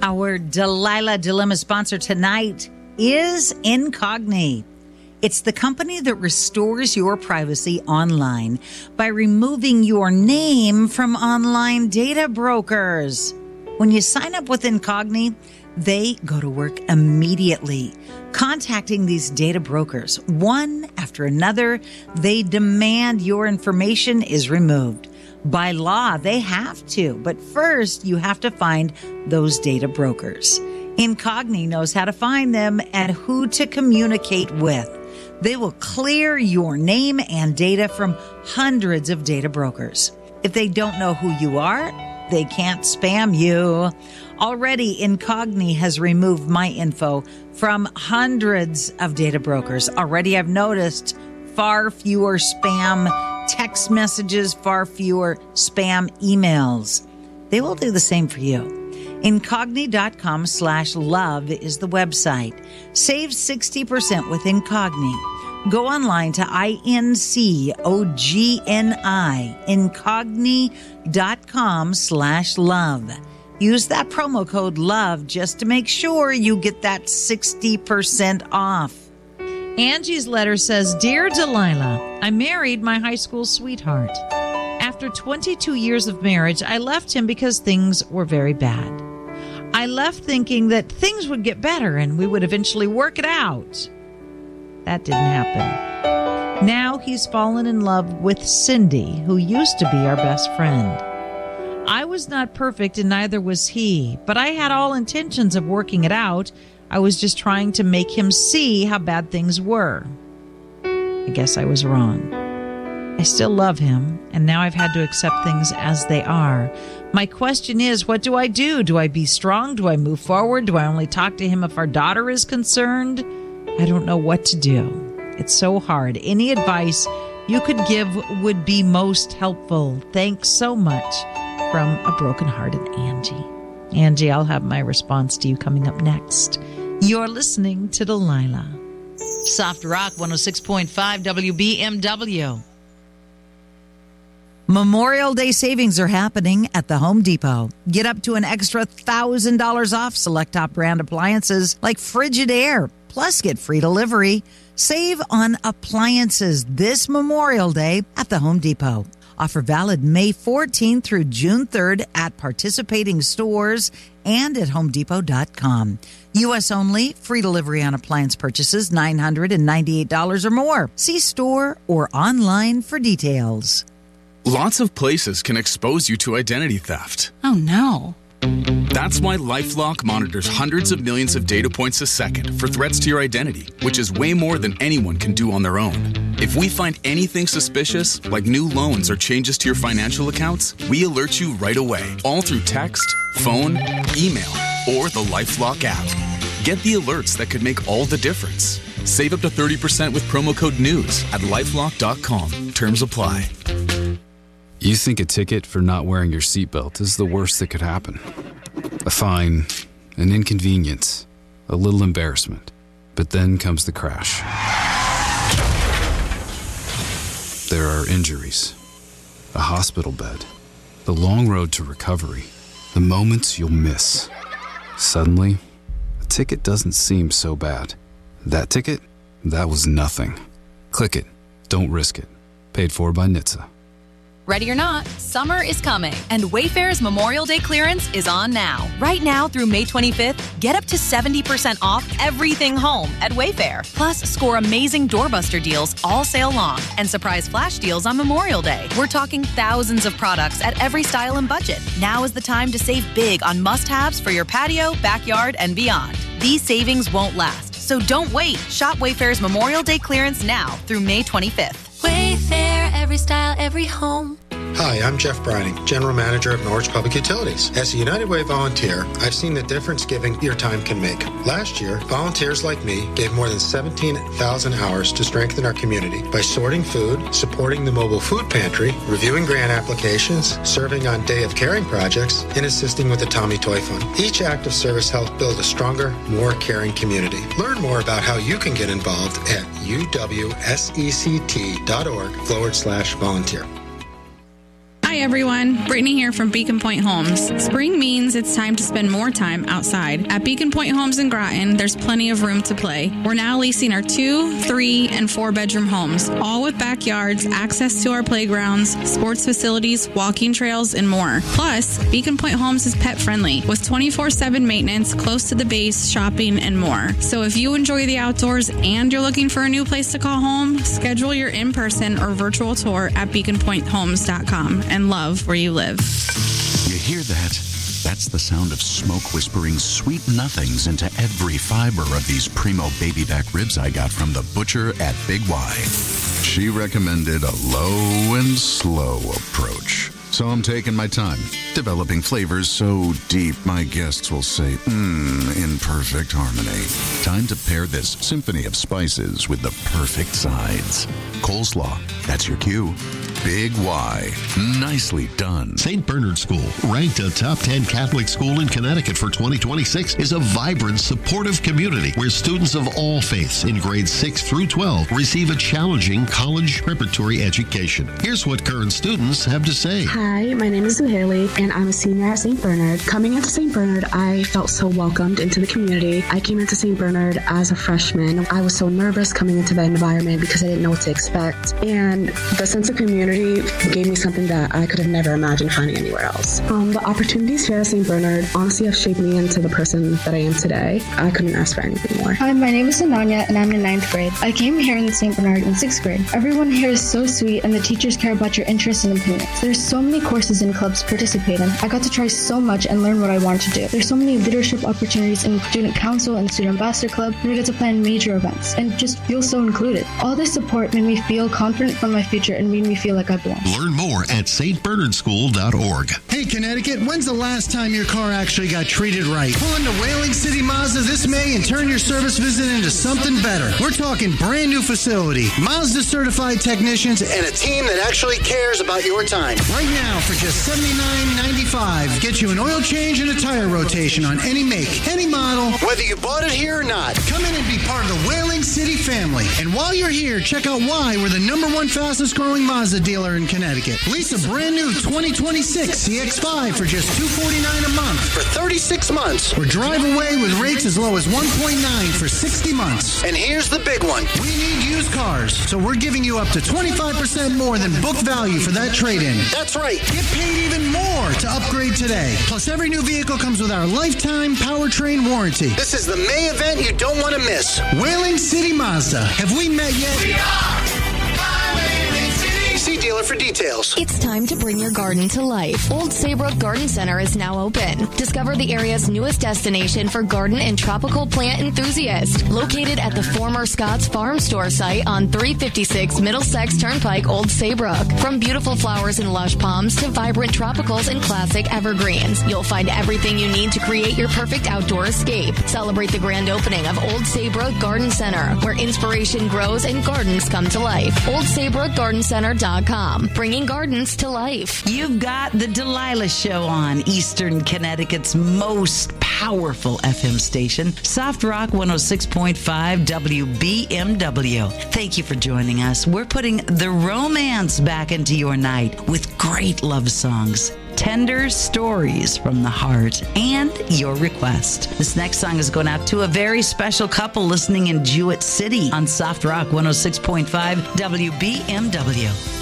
Our Delilah Dilemma sponsor tonight is Incogni. It's the company that restores your privacy online by removing your name from online data brokers. When you sign up with Incogni, they go to work immediately, contacting these data brokers. One after another, they demand your information is removed. By law, they have to, but first you have to find those data brokers. Incogni knows how to find them and who to communicate with. They will clear your name and data from hundreds of data brokers. If they don't know who you are, they can't spam you. Already, Incogni has removed my info from hundreds of data brokers. Already, I've noticed far fewer spam text messages, far fewer spam emails. They will do the same for you. Incogni.com/love is the website. Save 60% with Incogni. Go online to INCOGNI, incogni.com/love. Use that promo code LOVE just to make sure you get that 60% off. Angie's letter says, Dear Delilah, I married my high school sweetheart. After 22 years of marriage, I left him because things were very bad. I left thinking that things would get better and we would eventually work it out. That didn't happen. Now he's fallen in love with Cindy, who used to be our best friend. I was not perfect and neither was he, but I had all intentions of working it out. I was just trying to make him see how bad things were. I guess I was wrong. I still love him, and now I've had to accept things as they are. My question is, what do I do? Do I be strong? Do I move forward? Do I only talk to him if our daughter is concerned? I don't know what to do. It's so hard. Any advice you could give would be most helpful. Thanks so much. From a brokenhearted Angie. Angie, I'll have my response to you coming up next. You're listening to Delilah. Soft Rock 106.5 WBMW. Memorial Day savings are happening at the Home Depot. Get up to an extra $1,000 off select top brand appliances like Frigidaire. Plus, get free delivery. Save on appliances this Memorial Day at the Home Depot. Offer valid May 14th through June 3rd at participating stores and at HomeDepot.com. U.S. only. Free delivery on appliance purchases $998 or more. See store or online for details. Lots of places can expose you to identity theft. Oh, no. That's why LifeLock monitors hundreds of millions of data points a second for threats to your identity, which is way more than anyone can do on their own. If we find anything suspicious, like new loans or changes to your financial accounts, we alert you right away, all through text, phone, email, or the LifeLock app. Get the alerts that could make all the difference. Save up to 30% with promo code NEWS at LifeLock.com. Terms apply. You think a ticket for not wearing your seatbelt is the worst that could happen. A fine, an inconvenience, a little embarrassment. But then comes the crash. There are injuries, a hospital bed, the long road to recovery, the moments you'll miss. Suddenly, a ticket doesn't seem so bad. That ticket, that was nothing. Click it. Don't risk it. Paid for by NHTSA. Ready or not, summer is coming, and Wayfair's Memorial Day clearance is on now. Right now through May 25th, get up to 70% off everything home at Wayfair. Plus, score amazing doorbuster deals all sale long and surprise flash deals on Memorial Day. We're talking thousands of products at every style and budget. Now is the time to save big on must-haves for your patio, backyard, and beyond. These savings won't last, so don't wait. Shop Wayfair's Memorial Day clearance now through May 25th. Wayfair, every style, every home. Hi, I'm Jeff Brining, General Manager of Norwich Public Utilities. As a United Way volunteer, I've seen the difference giving your time can make. Last year, volunteers like me gave more than 17,000 hours to strengthen our community by sorting food, supporting the mobile food pantry, reviewing grant applications, serving on Day of Caring projects, and assisting with the Tommy Toy Fund. Each act of service helped build a stronger, more caring community. Learn more about how you can get involved at uwsect.org/volunteer. Hi everyone, Brittany here from Beacon Point Homes. Spring means it's time to spend more time outside. At Beacon Point Homes in Groton, there's plenty of room to play. We're now leasing our 2, 3, and 4-bedroom homes, all with backyards, access to our playgrounds, sports facilities, walking trails, and more. Plus, Beacon Point Homes is pet friendly with 24/7 maintenance, close to the base, shopping, and more. So if you enjoy the outdoors and you're looking for a new place to call home, schedule your in-person or virtual tour at beaconpointhomes.com and love where you live. You hear that? That's the sound of smoke whispering sweet nothings into every fiber of these primo baby back ribs I got from the butcher at Big Y. She recommended a low and slow approach. So I'm taking my time, developing flavors so deep my guests will say, in perfect harmony. Time to pair this symphony of spices with the perfect sides. Coleslaw, that's your cue. Big Y. Nicely done. St. Bernard School, ranked a top 10 Catholic school in Connecticut for 2026, is a vibrant, supportive community where students of all faiths in grades 6 through 12 receive a challenging college preparatory education. Here's what current students have to say. Hi, my name is Haley, and I'm a senior at St. Bernard. Coming into St. Bernard, I felt so welcomed into the community. I came into St. Bernard as a freshman. I was so nervous coming into the environment because I didn't know what to expect. And the sense of community gave me something that I could have never imagined finding anywhere else. The opportunities here at St. Bernard honestly have shaped me into the person that I am today. I couldn't ask for anything more. Hi, my name is Ananya, and I'm in 9th grade. I came here in St. Bernard in 6th grade. Everyone here is so sweet, and the teachers care about your interests and opinions. There's so many courses and clubs to participate in. I got to try so much and learn what I wanted to do. There's so many leadership opportunities in student council and student ambassador club, and we get to plan major events and just feel so included. All this support made me feel confident for my future and made me feel like I belong. Learn more at stbernardschool.org. Hey, Connecticut, when's the last time your car actually got treated right? Pull into Whaling City Mazda this May and turn your service visit into something better. We're talking brand new facility, Mazda certified technicians, and a team that actually cares about your time. Right now, for just $79.95, get you an oil change and a tire rotation on any make, any model, whether you bought it here or not. Come in and be part of the Whaling City family. And while you're here, check out why we're the #1 fastest growing Mazda dealer in Connecticut. Lease a brand new 2026 CX-5 for just $249 a month for 36 months. Or drive away with rates as low as 1.9 for 60 months. And here's the big one. We need used cars, so we're giving you up to 25% more than book value for that trade-in. That's right. Get paid even more to upgrade today. Plus, every new vehicle comes with our lifetime powertrain warranty. This is the May event you don't want to miss. Whaling City Mazda. Have we met yet? We are! See dealer for details. It's time to bring your garden to life. Old Saybrook Garden Center is now open. Discover the area's newest destination for garden and tropical plant enthusiasts. Located at the former Scott's Farm Store site on 356 Middlesex Turnpike, Old Saybrook. From beautiful flowers and lush palms to vibrant tropicals and classic evergreens, you'll find everything you need to create your perfect outdoor escape. Celebrate the grand opening of Old Saybrook Garden Center, where inspiration grows and gardens come to life. OldSaybrookGardenCenter.com. Bringing gardens to life. You've got the Delilah Show on Eastern Connecticut's most powerful FM station, Soft Rock 106.5 WBMW. Thank you for joining us. We're putting the romance back into your night with great love songs, tender stories from the heart, and your request. This next song is going out to a very special couple listening in Jewett City on Soft Rock 106.5 WBMW.